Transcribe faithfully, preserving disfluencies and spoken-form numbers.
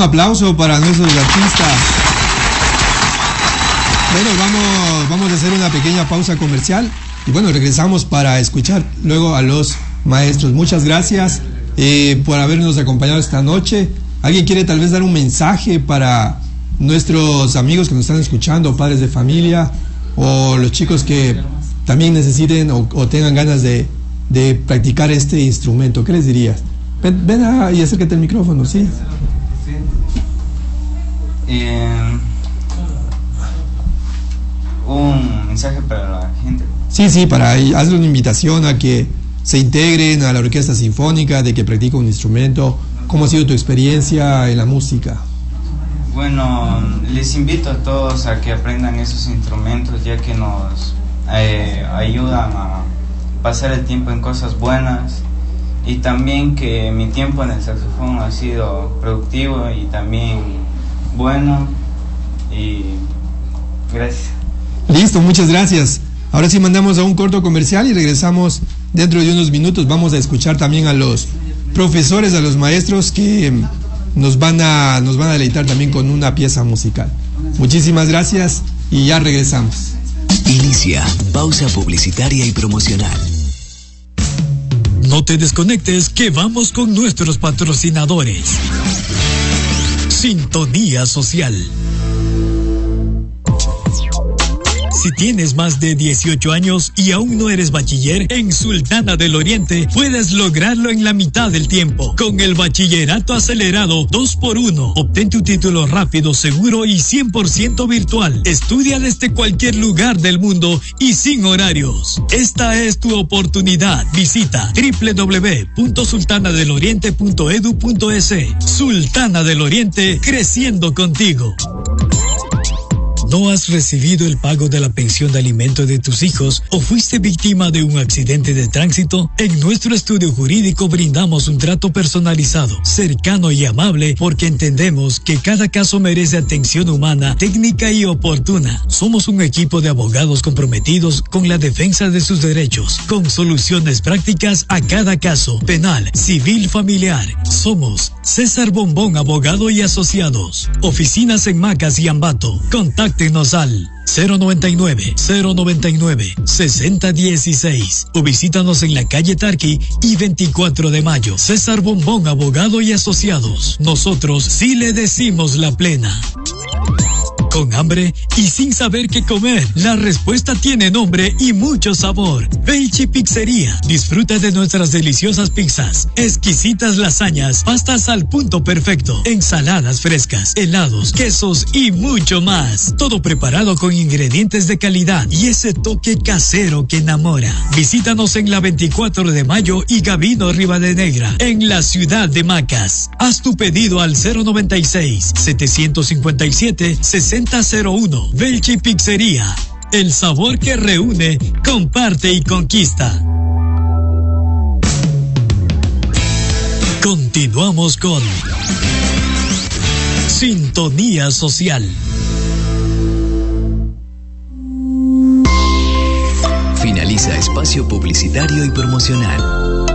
aplauso para nuestros artistas. Bueno, vamos, vamos a hacer una pequeña pausa comercial y bueno, regresamos para escuchar luego a los maestros. Muchas gracias eh, por habernos acompañado esta noche. ¿Alguien quiere tal vez dar un mensaje para nuestros amigos que nos están escuchando, padres de familia o los chicos que también necesiten o, o tengan ganas de, de practicar este instrumento? ¿Qué les dirías? Ven, ven a, y acércate al micrófono, ¿sí? Eh, un mensaje para la gente. Sí, sí, para hazle una invitación a que se integren a la orquesta sinfónica, de que practiquen un instrumento. ¿Cómo ha sido tu experiencia en la música? Bueno, les invito a todos a que aprendan esos instrumentos, ya que nos eh, ayudan a pasar el tiempo en cosas buenas, y también que mi tiempo en el saxofón ha sido productivo y también bueno, y gracias. Listo, muchas gracias. Ahora sí mandamos a un corto comercial y regresamos dentro de unos minutos. Vamos a escuchar también a los profesores, a los maestros que nos van a, nos van a deleitar también con una pieza musical. Muchísimas gracias y ya regresamos. Inicia pausa publicitaria y promocional. No te desconectes, que vamos con nuestros patrocinadores. Sintonía Social. Si tienes más de dieciocho años y aún no eres bachiller, en Sultana del Oriente puedes lograrlo en la mitad del tiempo. Con el bachillerato acelerado dos por uno, obtén tu título rápido, seguro y cien por ciento virtual. Estudia desde cualquier lugar del mundo y sin horarios. Esta es tu oportunidad. Visita doble u doble u doble u punto sultana del oriente punto edu punto es. Sultana del Oriente, creciendo contigo. ¿No has recibido el pago de la pensión de alimento de tus hijos o fuiste víctima de un accidente de tránsito? En nuestro estudio jurídico brindamos un trato personalizado, cercano y amable, porque entendemos que cada caso merece atención humana, técnica y oportuna. Somos un equipo de abogados comprometidos con la defensa de sus derechos, con soluciones prácticas a cada caso, penal, civil, familiar. Somos César Bombón, abogado y asociados. Oficinas en Macas y Ambato. Contacto al cero noventa y nueve, cero noventa y nueve, sesenta dieciséis o visítanos en la calle Tarqui y veinticuatro de mayo. César Bombón, abogado y asociados. Nosotros sí le decimos la plena. ¿Con hambre y sin saber qué comer? La respuesta tiene nombre y mucho sabor. Belchi Pizzería. Disfruta de nuestras deliciosas pizzas, exquisitas lasañas, pastas al punto perfecto, ensaladas frescas, helados, quesos y mucho más. Todo preparado con ingredientes de calidad y ese toque casero que enamora. Visítanos en la veinticuatro de mayo y Gabino Rivadenegra, en la ciudad de Macas. Haz tu pedido al cero noventa y seis, setecientos cincuenta y siete, sesenta cero uno. Belchi Pizzería. El sabor que reúne, comparte y conquista. Continuamos con Sintonía Social. Finaliza espacio publicitario y promocional.